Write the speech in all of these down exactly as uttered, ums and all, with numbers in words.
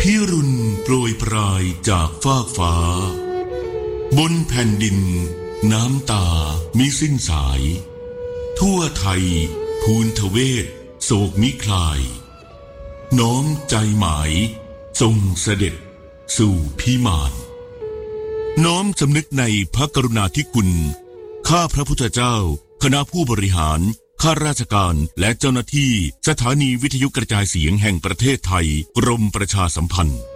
พิรุณโปรยปรายจากฟากฟ้าบนแผ่นดินน้ำตามิสิ้นสายทั่วไทยภูนทเวศโศกมิคลายน้อมใจหมายทรงเสด็จสู่พิมานน้อมสำนึกในพระกรุณาธิคุณข้าพระพุทธเจ้าคณะผู้บริหารข้าราชการและเจ้าหน้าที่สถานีวิทยุกระจายเสียงแห่งประเทศไทยกรมประชาสัมพันธ์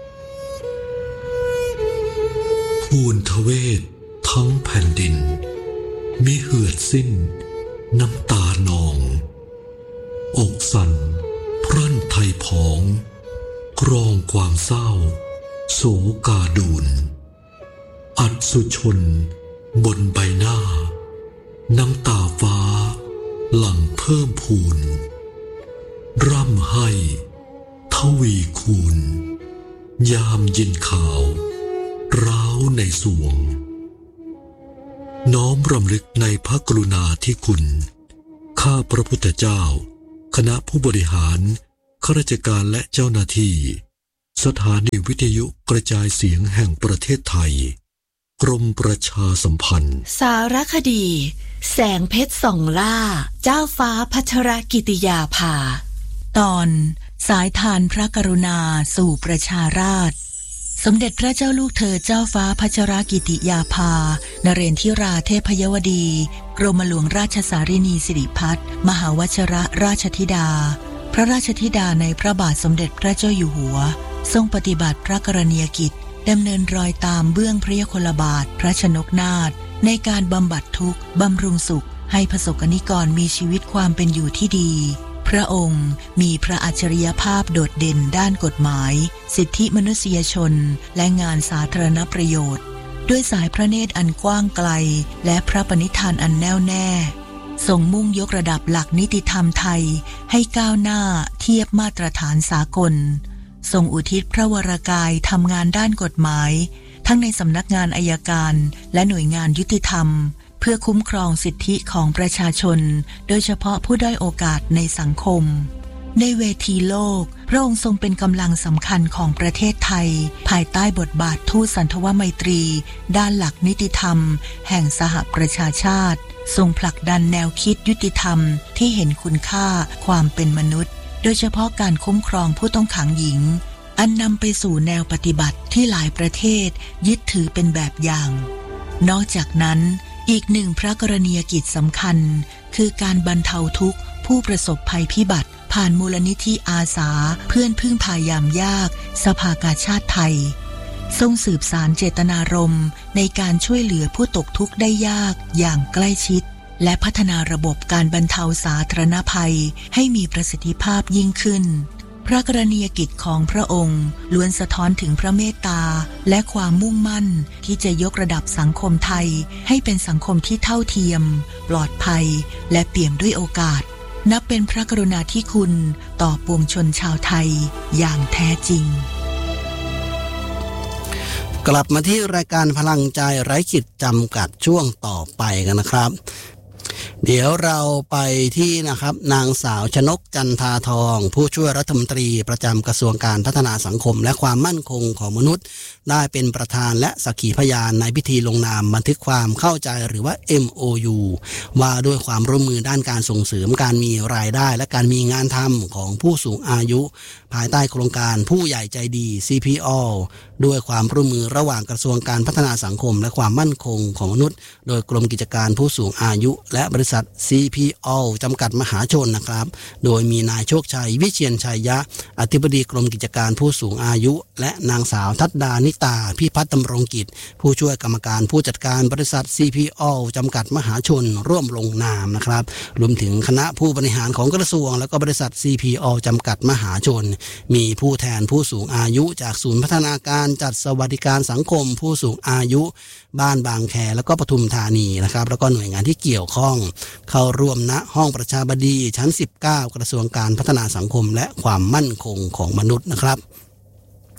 ภูนทเวศทั้งแผ่นดินมิเหือดสิ้นน้ำตานองอกสั่นพรั่นไทยผองกรองความเศร้าโศกาดูนอัศชนบนใบหน้าน้ำตาฟ้าหลั่งเพิ่มพูนร่ำให้ทวีคูณยามเย็นข่าวร้าวในสวงน้อมรำลึกในพระกรุณาธิคุณข้าพระพุทธเจ้าคณะผู้บริหารข้าราชการและเจ้าหน้าที่สถานีวิทยุกระจายเสียงแห่งประเทศไทยกรมประชาสัมพันธ์สารคดีแสงเพชรส่องล่าเจ้าฟ้าพัชรกิติยาภาตอนสายทานพระกรุณาสู่ประชาราษฎร์สมเด็จพระเจ้าลูกเธอเจ้าฟ้าพัชรกิติยาภานเรนทิราเทพยวดีกรมหลวงราชสารินีสิริพัฒน์มหาวชิรราชธิดาพระราชธิดาในพระบาทสมเด็จพระเจ้าอยู่หัวทรงปฏิบัติพระกรณียกิจดำเนินรอยตามเบื้องพระยุคลบาทพระชนกนาถในการบำบัดทุกข์บำรุงสุขให้ประสบกนิกรมีชีวิตความเป็นอยู่ที่ดีพระองค์มีพระอัจฉริยภาพโดดเด่นด้านกฎหมายสิทธิมนุษยชนและงานสาธารณประโยชน์ด้วยสายพระเนตรอันกว้างไกลและพระปณิธานอันแน่วแน่ทรงมุ่งยกระดับหลักนิติธรรมไทยให้ก้าวหน้าเทียบมาตรฐานสากลทรงอุทิศพระวรกายทำงานด้านกฎหมายทั้งในสำนักงานอัยการและหน่วยงานยุติธรรมเพื่อคุ้มครองสิทธิของประชาชนโดยเฉพาะผู้ด้อยโอกาสในสังคมในเวทีโลกพระองค์ทรงเป็นกำลังสำคัญของประเทศไทยภายใต้บทบาททูตสันทวไมตรีด้านหลักนิติธรรมแห่งสหประชาชาติทรงผลักดันแนวคิดยุติธรรมที่เห็นคุณค่าความเป็นมนุษย์โดยเฉพาะการคุ้มครองผู้ต้องขังหญิงอันนำไปสู่แนวปฏิบัติที่หลายประเทศยึดถือเป็นแบบอย่างนอกจากนั้นอีกหนึ่งพระกรณียกิจสำคัญคือการบรรเทาทุกข์ผู้ประสบภัยพิบัติผ่านมูลนิธิอาสาเพื่อนพึ่งพายามยากสภากาชาติไทยทรงสืบสารเจตนารมณ์ในการช่วยเหลือผู้ตกทุกข์ได้ยากอย่างใกล้ชิดและพัฒนาระบบการบรรเทาสาธารณภัยให้มีประสิทธิภาพยิ่งขึ้นพระกรณียกิจของพระองค์ล้วนสะท้อนถึงพระเมตตาและความมุ่งมั่นที่จะยกระดับสังคมไทยให้เป็นสังคมที่เท่าเทียมปลอดภัยและเปี่ยมด้วยโอกาสนับเป็นพระกรุณาธิคุณต่อปวงชนชาวไทยอย่างแท้จริงกลับมาที่รายการพลังใจไร้ขีดจำกัดช่วงต่อไปกันนะครับเดี๋ยวเราไปที่นะครับนางสาวชนกจันทาทองผู้ช่วยรัฐมนตรีประจำกระทรวงการพัฒนาสังคมและความมั่นคงของมนุษย์ได้เป็นประธานและสักขีพยานในพิธีลงนามบันทึกความเข้าใจหรือว่า เอ็ม โอ ยู ว่าด้วยความร่วมมือด้านการส่งเสริมการมีรายได้และการมีงานทำของผู้สูงอายุภายใต้โครงการผู้ใหญ่ใจดี ซี พี All ด้วยความร่วมมือระหว่างกระทรวงการพัฒนาสังคมและความมั่นคงของมนุษย์โดยกรมกิจการผู้สูงอายุและบริษัท ซี พี All จำกัดมหาชนนะครับโดยมีนายโชคชัยวิเชียรชัยยะอธิบดีกรมกิจการผู้สูงอายุและนางสาวทัดดานิตาพิพัฒน์ดำรงกิจผู้ช่วยกรรมการผู้จัดการบริษัท ซี พี All จำกัดมหาชนร่วมลงนามนะครับรวมถึงคณะผู้บริหารของกระทรวงและก็บริษัท ซี พี All จำกัดมหาชนมีผู้แทนผู้สูงอายุจากศูนย์พัฒนาการจัดสวัสดิการสังคมผู้สูงอายุบ้านบางแคแล้วก็ปทุมธานีนะครับแล้วก็หน่วยงานที่เกี่ยวข้องเข้าร่วมณห้องประชาบดีชั้นสิบเก้ากระทรวงการพัฒนาสังคมและความมั่นคงของมนุษย์นะครับ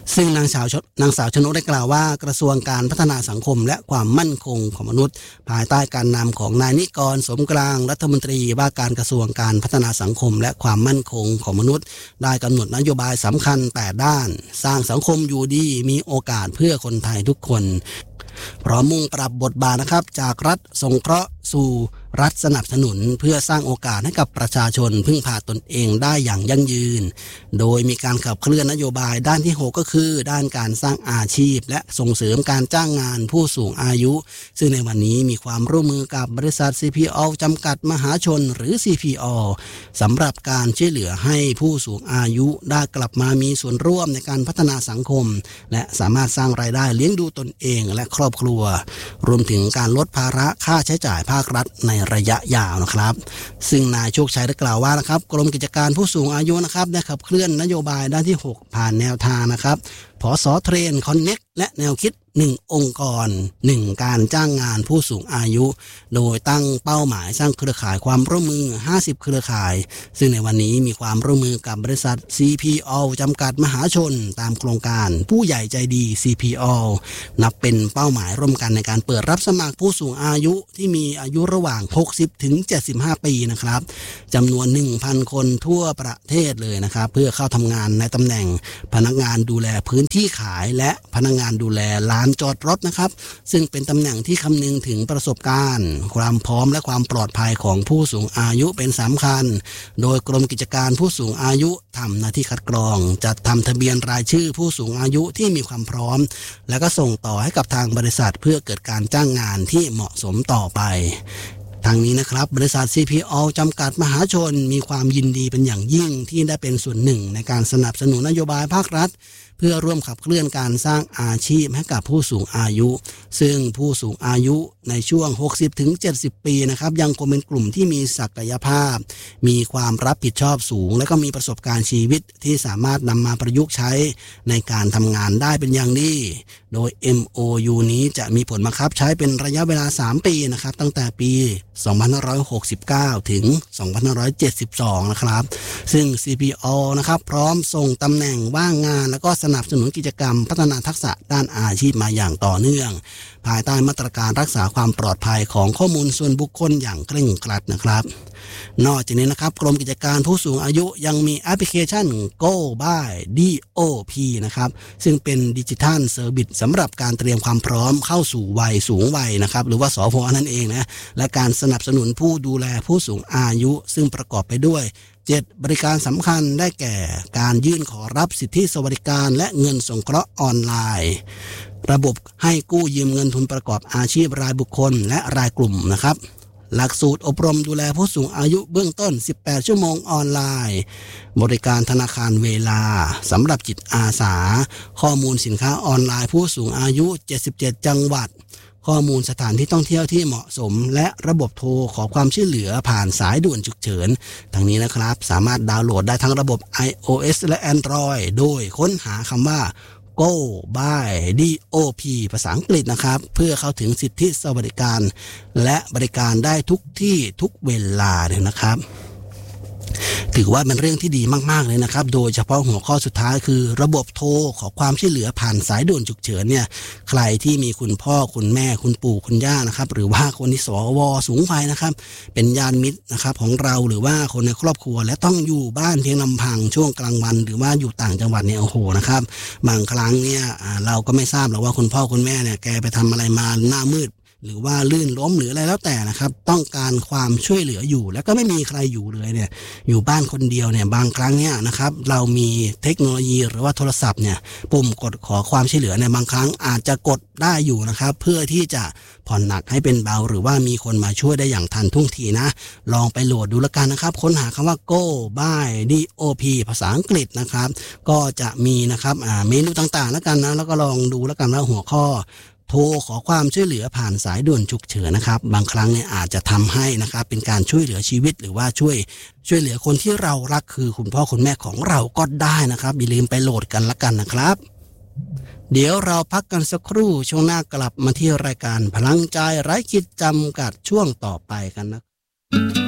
ซึ่งนางสาวนางสาวชนกได้กล่าวว่ากระทรวงการพัฒนาสังคมและความมั่นคงของมนุษย์ภายใต้การนำของนายนิกรสมกลางรัฐมนตรีว่าการกระทรวงการพัฒนาสังคมและความมั่นคงของมนุษย์ได้กำหนดนโยบายสำคัญแปดด้านสร้างสังคมอยู่ดีมีโอกาสเพื่อคนไทยทุกคนพร้อมมุ่งปรับบทบาทนะครับจากรัฐสงเคราะห์สู่รัฐสนับสนุนเพื่อสร้างโอกาสให้กับประชาชนพึ่งพาตนเองได้อย่างยั่งยืนโดยมีการขับเคลื่อนนโยบายด้านที่หกก็คือด้านการสร้างอาชีพและส่งเสริมการจ้างงานผู้สูงอายุซึ่งในวันนี้มีความร่วมมือกับบริษัท ซี พี โอ จำกัดมหาชนหรือ ซี พี โอ สำหรับการช่วยเหลือให้ผู้สูงอายุได้กลับมามีส่วนร่วมในการพัฒนาสังคมและสามารถสร้างรายได้เลี้ยงดูตนเองและครอบครัวรวมถึงการลดภาระค่าใช้จ่ายภาครัฐในระยะยาวนะครับซึ่งนายโชคชัยได้กล่าวว่านะครับกรมกิจการผู้สูงอายุนะครับได้ขับเคลื่อนนโยบายด้านที่หกผ่านแนวทางนะครับผส.เทรนคอนเน็กและแนวคิดหนึ่งองค์กรหนึ่งการจ้างงานผู้สูงอายุโดยตั้งเป้าหมายสร้างเครือข่ายความร่วมมือห้าสิบเครือข่ายซึ่งในวันนี้มีความร่วมมือกับบริษัท ซี พี โอ จำกัดมหาชนตามโครงการผู้ใหญ่ใจดี ซี พี โอ นับเป็นเป้าหมายร่วมกันในการเปิดรับสมัครผู้สูงอายุที่มีอายุระหว่างหกสิบถึงเจ็ดสิบห้าปีนะครับจำนวน หนึ่งพัน คนทั่วประเทศเลยนะครับเพื่อเข้าทำงานในตำแหน่งพนักงานดูแลพื้นที่ขายและพนักงานดูแลลานจอดรถนะครับซึ่งเป็นตำแหน่งที่คำนึงถึงประสบการณ์ความพร้อมและความปลอดภัยของผู้สูงอายุเป็นสำคัญโดยกรมกิจการผู้สูงอายุทำหน้าที่คัดกรองจัดทำทะเบียนรายชื่อผู้สูงอายุที่มีความพร้อมแล้วก็ส่งต่อให้กับทางบริษัทเพื่อเกิดการจ้างงานที่เหมาะสมต่อไปทางนี้นะครับบริษัท ซี พี โอ จำกัดมหาชนมีความยินดีเป็นอย่างยิ่งที่ได้เป็นส่วนหนึ่งในการสนับสนุนนโยบายภาครัฐเพื่อร่วมขับเคลื่อนการสร้างอาชีพให้กับผู้สูงอายุซึ่งผู้สูงอายุในช่วง หกสิบถึงเจ็ดสิบ ปีนะครับยังคงเป็นกลุ่มที่มีศักยภาพมีความรับผิดชอบสูงและก็มีประสบการณ์ชีวิตที่สามารถนำมาประยุกต์ใช้ในการทำงานได้เป็นอย่างดีโดย เอ็ม โอ ยู นี้จะมีผลบังคับใช้เป็นระยะเวลาสามปีนะครับตั้งแต่ปีสองพันห้าร้อยหกสิบเก้าถึงสองพันห้าร้อยเจ็ดสิบสองนะครับซึ่ง ซี พี โอ นะครับพร้อมส่งตำแหน่งว่างงานแล้วก็สนับสนุนกิจกรรมพัฒนาทักษะด้านอาชีพมาอย่างต่อเนื่องภายใต้มาตรการรักษาความปลอดภัยของข้อมูลส่วนบุคคลอย่างเคร่งครัดนะครับนอกจากนี้นะครับกรมกิจการผู้สูงอายุยังมีแอปพลิเคชัน Go by ดี โอ พี นะครับซึ่งเป็นดิจิทัลเซอร์วิสสำหรับการเตรียมความพร้อมเข้าสู่วัยสูงวัยนะครับหรือว่าสพนั่นเองนะและการสนับสนุนผู้ดูแลผู้สูงอายุซึ่งประกอบไปด้วยเจ็ดบริการสำคัญได้แก่การยื่นขอรับสิทธิสวัสดิการและเงินสงเคราะห์ออนไลน์ระบบให้กู้ยืมเงินทุนประกอบอาชีพรายบุคคลและรายกลุ่มนะครับหลักสูตรอบรมดูแลผู้สูงอายุเบื้องต้นสิบแปดชั่วโมงออนไลน์บริการธนาคารเวลาสำหรับจิตอาสาข้อมูลสินค้าออนไลน์ผู้สูงอายุเจ็ดสิบเจ็ดจังหวัดข้อมูลสถานที่ท่องเที่ยวที่เหมาะสมและระบบโทรขอความช่วยเหลือผ่านสายด่วนฉุกเฉินทั้งนี้นะครับสามารถดาวน์โหลดได้ทั้งระบบ ไอ โอ เอส และ Android โดยค้นหาคำว่า Go by ดี โอ พี ภาษาอังกฤษนะครับเพื่อเข้าถึงสิทธิสวัสดิการและบริการได้ทุกที่ทุกเวลาเลยนะครับถือว่าเป็นเรื่องที่ดีมากๆเลยนะครับโดยเฉพาะหัวข้อสุดท้ายคือระบบโทรขอความช่วยเหลือผ่านสายด่วนฉุกเฉินเนี่ยใครที่มีคุณพ่อคุณแม่คุณปู่คุณย่านะครับหรือว่าคนที่สวสูงวัยนะครับเป็นญาติมิตรนะครับของเราหรือว่าคนในครอบครัวและต้องอยู่บ้านเพียงลำพังช่วงกลางวันหรือว่าอยู่ต่างจังหวัดเนี่ยโอ้โหนะครับบางครั้งเนี่ยเราก็ไม่ทราบหรอกว่าคุณพ่อคุณแม่เนี่ยแกไปทำอะไรมาหน้ามืดหรือว่าลื่นล้มหรืออะไรแล้วแต่นะครับต้องการความช่วยเหลืออยู่แล้วก็ไม่มีใครอยู่เลยเนี่ยอยู่บ้านคนเดียวเนี่ยบางครั้งเนี่ยนะครับเรามีเทคโนโลยีหรือว่าโทรศัพท์เนี่ยปุ่มกดขอความช่วยเหลือเนี่ยบางครั้งอาจจะกดได้อยู่นะครับเพื่อที่จะผ่อนหนักให้เป็นเบาหรือว่ามีคนมาช่วยได้อย่างทันท่วงทีนะลองไปโหลดดูแล้วกันนะครับค้นหาคำว่า Go by ดี โอ พี ภาษาอังกฤษนะครับก็จะมีนะครับเมนูต่างๆแล้วกันนะแล้วก็ลองดูแล้วกันว่าหัวข้อโทรขอความช่วยเหลือผ่านสายด่วนฉุกเฉินนะครับบางครั้งเนี่ยอาจจะทำให้นะครับเป็นการช่วยเหลือชีวิตหรือว่าช่วยช่วยเหลือคนที่เรารักคือคุณพ่อคุณแม่ของเราก็ได้นะครับอย่าลืมไปโหลดกันละกันนะครับเดี๋ยวเราพักกันสักครู่ช่วงหน้ากลับมาที่รายการพลังใจไร้ขีดจำกัดช่วงต่อไปกันนะ